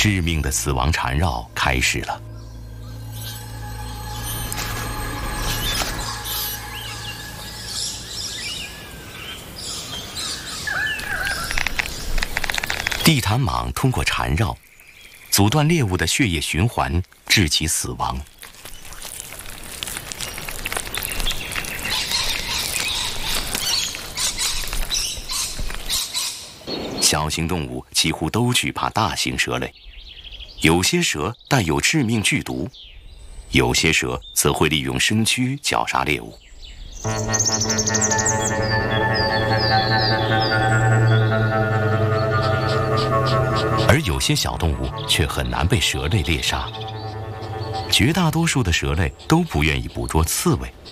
致命的死亡缠绕开始了。地毯蟒通过缠绕，阻断猎物的血液循环，致其死亡。小型动物几乎都惧怕大型蛇类，有些蛇带有致命剧毒，有些蛇则会利用身躯绞杀猎物。而有些小动物却很难被蛇类猎杀，绝大多数的蛇类都不愿意捕捉刺猬。